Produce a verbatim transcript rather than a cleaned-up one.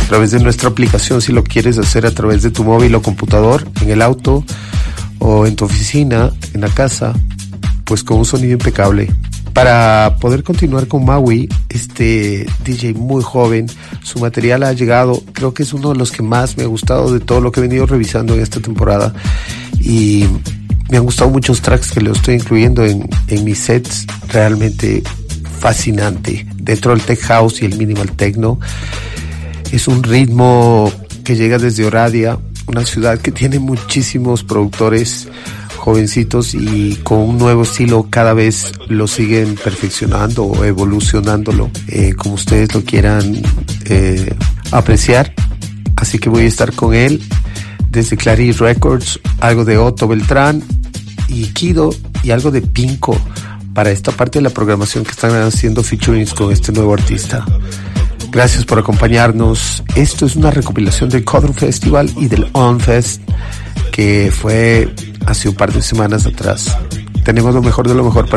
través de nuestra aplicación, si lo quieres hacer a través de tu móvil o computador, en el auto o en tu oficina, en la casa, pues con un sonido impecable. Para poder continuar con Maui, este D J muy joven, su material ha llegado, creo que es uno de los que más me ha gustado de todo lo que he venido revisando en esta temporada, y me han gustado muchos tracks que lo estoy incluyendo en, en mis sets. Realmente fascinante. Dentro del tech house y el minimal techno, es un ritmo que llega desde Oradea, una ciudad que tiene muchísimos productores jovencitos y con un nuevo estilo. Cada vez lo siguen perfeccionando o evolucionándolo, eh, como ustedes lo quieran eh, apreciar. Así que voy a estar con él desde Clary Records, algo de Otto Beltrán y Kido y algo de Pinko para esta parte de la programación que están haciendo featurings con este nuevo artista. Gracias por acompañarnos. Esto es una recopilación del Codron Festival y del On Fest, que fue hace un par de semanas atrás. Tenemos lo mejor de lo mejor para